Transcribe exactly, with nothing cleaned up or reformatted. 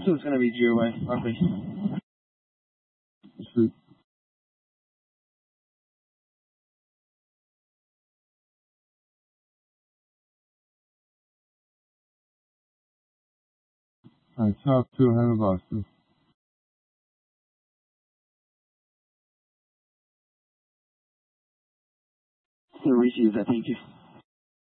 So it's going to be G O A, roughly. Sweet. Alright, top two, Hammer Boston. So receive that, thank you.